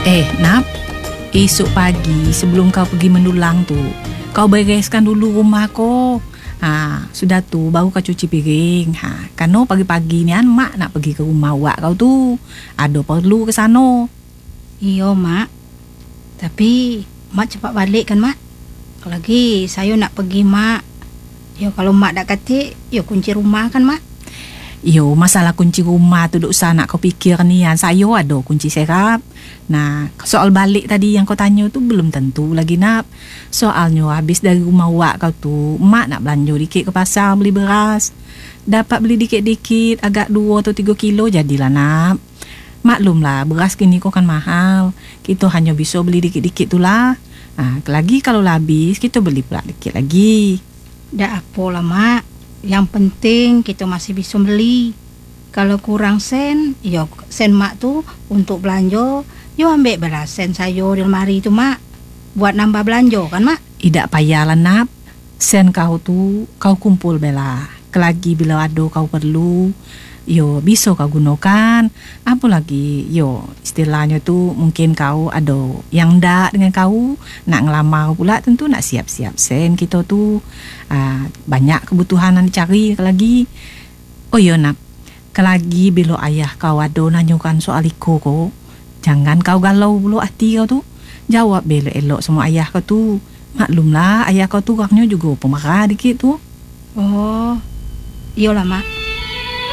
Nap, esok pagi sebelum kau pergi mendulang tu, kau bereskan dulu rumah kau. Sudah tu baru kau cuci piring. Karena pagi-pagi ni mak nak pergi ke rumah awak kau tu. Ada perlu ke sana. Iyo mak. Tapi mak cepat balik kan mak. Lagi saya nak pergi mak. Yo kalau mak dak kata, yo kunci rumah kan mak. Yo, masalah kunci rumah tu duk sana kau fikir ni. Saya ada kunci serap. Nah, soal balik tadi yang kau tanya tu belum tentu lagi Nap. Soalnya habis dari rumah awak kau tu, mak nak belanja dikit ke pasar beli beras. Dapat beli dikit-dikit, agak 2 atau 3 kilo jadilah Nap. Maklumlah, beras kini kau kan mahal. Kita hanya bisa beli dikit-dikit tu lah. Lagi kalau habis, kita beli pula dikit lagi. Dak apalah mak. Yang penting kita masih bisa beli. Kalau kurang sen, yo sen mak tu untuk belanja, yo ambil beras sen sayur di lemari tu mak. Buat nambah belanja kan mak? Tidak payahlah Nap. Sen kau tu kau kumpul bela. Kelagi bila ada kau perlu, yo bisa kau gunakan. Apa lagi, yo istilahnya tu mungkin kau ada yang ndak dengan kau nak ngelamar pula, tentu nak siap-siap sen kita tu. Banyak kebutuhan yang dicari lagi. Oh yo Nap, kelagi bila ayah kau ada nanyakan soal iko kau, jangan kau galau pula hati kau tu. Jawab bela elok sama ayah kau tu. Maklumlah ayah kau tu orangnya juga pemarah dikit tu. Oh, iyalah mak.